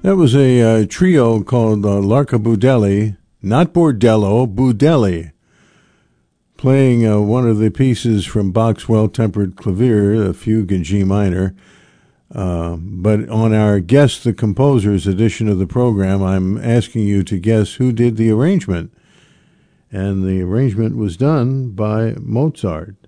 That was a trio called L'Arcabudelli, not Bordello, Budelli, playing one of the pieces from Bach's Well-Tempered Clavier, a fugue in G minor. But on our Guess the Composer's edition of the program, I'm asking you to guess who did the arrangement. And the arrangement was done by Mozart.